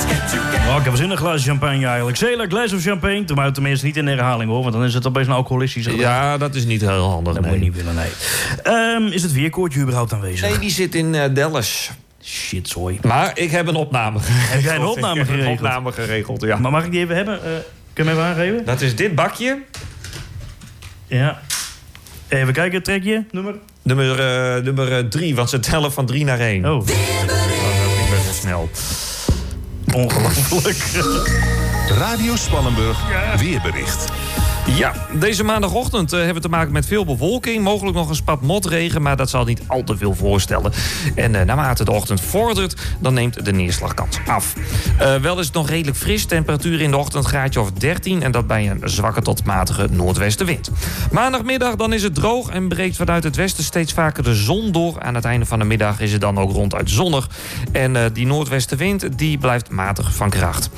Oh, ik heb zin in een glaasje champagne eigenlijk. Zela, glass of champagne. Tenminste niet in de herhaling hoor, want dan is het opeens een alcoholistische gedrag. Ja, dat is niet heel handig. Dat moet je niet willen, nee. Is het weerkoortje überhaupt aanwezig? Nee, die zit in Dallas. Shit, sorry. Maar ik heb een opname geregeld. Heb jij een opname geregeld? Een opname geregeld, ja. Maar mag ik die even hebben? Kun je me even aangeven? Dat is dit bakje. Ja. Even kijken, trekje, nummer? Nummer 3, want ze tellen van 3 naar 1. Oh. Dat ging best wel snel. Ongelooflijk. Radio Spannenburg, weerbericht. Ja, deze maandagochtend hebben we te maken met veel bewolking. Mogelijk nog een spat motregen, maar dat zal niet al te veel voorstellen. En naarmate de ochtend vordert, dan neemt de neerslagkans af. Wel is het nog redelijk fris. Temperatuur in de ochtend graadje of 13. En dat bij een zwakke tot matige noordwestenwind. Maandagmiddag dan is het droog en breekt vanuit het westen steeds vaker de zon door. Aan het einde van de middag is het dan ook ronduit zonnig. En die noordwestenwind die blijft matig van kracht.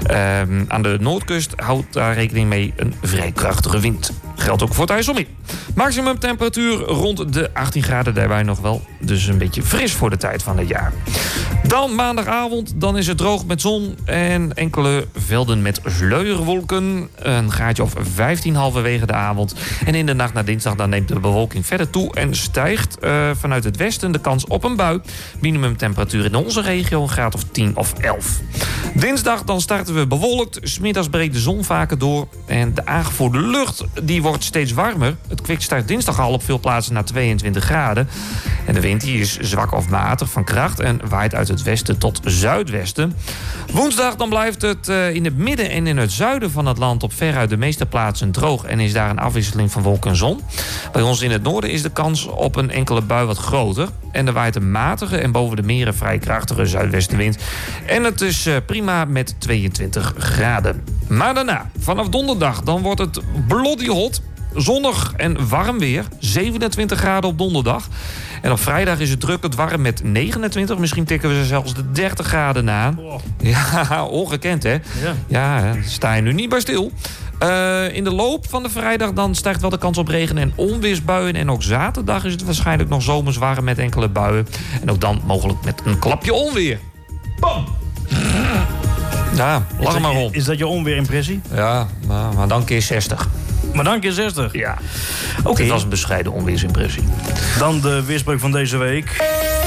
Aan de noordkust houdt daar rekening mee een vrij krachtige wind. Geldt ook voor het IJsselmeer. Maximum temperatuur rond de 18 graden daarbij nog wel. Dus een beetje fris voor de tijd van het jaar. Dan maandagavond, dan is het droog met zon en enkele velden met sluierwolken. Een graadje of 15 halverwege de avond. En in de nacht naar dinsdag dan neemt de bewolking verder toe en stijgt vanuit het westen de kans op een bui. Minimumtemperatuur in onze regio een graad of 10 of 11. Dinsdag dan starten we bewolkt. 's Middags breekt de zon vaker door. En de aangevoerde lucht die wordt steeds warmer. Het kwik stijgt dinsdag al op veel plaatsen naar 22 graden. En de wind die is zwak of matig van kracht en waait uit het westen tot zuidwesten. Woensdag dan blijft het in het midden en in het zuiden van het land op veruit de meeste plaatsen droog en is daar een afwisseling van wolken en zon. Bij ons in het noorden is de kans op een enkele bui wat groter. En er waait een matige en boven de meren vrij krachtige zuidwestenwind. En het is prima met 22 graden. Maar daarna, vanaf donderdag, dan wordt het bloody hot. Zonnig en warm weer. 27 graden op donderdag. En op vrijdag is het drukkend warm met 29. Misschien tikken we zelfs de 30 graden aan. Oh. Ja, ongekend hè? Ja, daar sta je nu niet bij stil. In de loop van de vrijdag dan stijgt wel de kans op regen- en onweersbuien. En ook zaterdag is het waarschijnlijk nog zomers warm met enkele buien. En ook dan mogelijk met een klapje onweer. Bam! Ja, lach maar om. Is dat je onweerimpressie? Ja, maar dan keer 60. Maar dan keer 60? Ja. Oké. Dit was een bescheiden onweersimpressie. Dan de weerspreuk van deze week.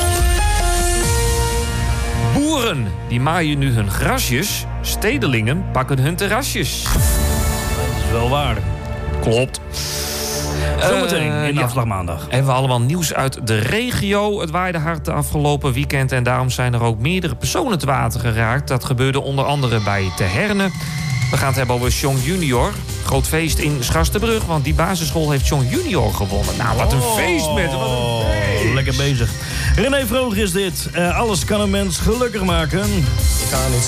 Boeren, die maaien nu hun grasjes. Stedelingen pakken hun terrasjes. Dat is wel waar. Klopt. Zometeen in Afslag Maandag. Hebben we allemaal nieuws uit de regio. Het waaide hard de afgelopen weekend en daarom zijn er ook meerdere personen te water geraakt. Dat gebeurde onder andere bij Teherne. We gaan het hebben over Jong Junior. Groot feest in Schastenbrug, want die basisschool heeft Jong Junior gewonnen. Nou, wat een feest met hem. Wat een feest. Lekker bezig. René Vroger is dit. Alles kan een mens gelukkig maken. Ik ga niet